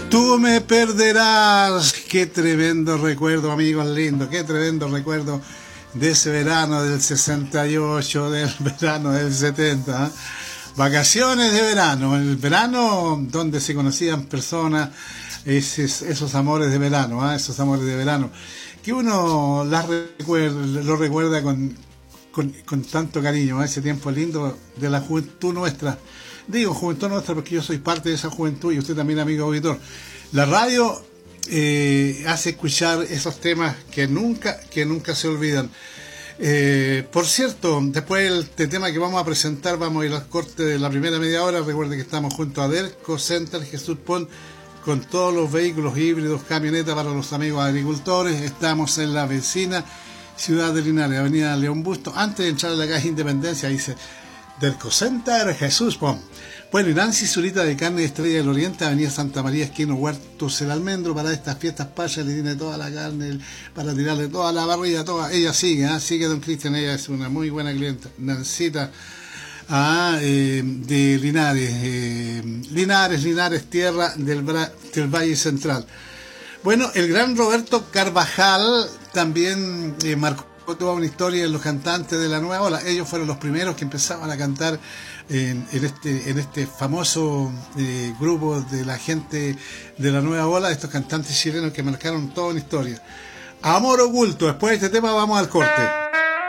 Tú me perderás. Qué tremendo recuerdo, amigos lindos. Qué tremendo recuerdo de ese verano del 68, del verano del 70. ¿Eh? Vacaciones de verano. El verano donde se conocían personas, esos amores de verano, ¿eh? Esos amores de verano. Que uno lo recuerda con tanto cariño, ¿eh? Ese tiempo lindo de la juventud nuestra. Digo juventud nuestra porque yo soy parte de esa juventud y usted también, amigo auditor. La radio hace escuchar esos temas que nunca se olvidan. Por cierto, después del tema que vamos a presentar, vamos a ir al corte de la primera media hora. Recuerde que estamos junto a Derco Center Jesús Pon con todos los vehículos híbridos, camionetas para los amigos agricultores. Estamos en la vecina ciudad de Linares, avenida León Busto. Antes de entrar a la calle Independencia dice Derco Center Jesús Pon. Bueno, y Nancy Zurita de Carne Estrella del Oriente, avenida Santa María, esquina Huertos el Almendro, para estas fiestas patrias le tiene toda la carne, para tirarle toda la barriga, toda. Ella sigue, sigue don Cristian, ella es una muy buena clienta. Nancita de Linares, Linares, tierra del Valle Central. Bueno, el gran Roberto Carvajal también marcó toda una historia en los cantantes de la nueva ola. Ellos fueron los primeros que empezaban a cantar en este famoso grupo de la gente de la nueva ola, estos cantantes chilenos que marcaron toda una historia. Amor oculto. Después de este tema vamos al corte.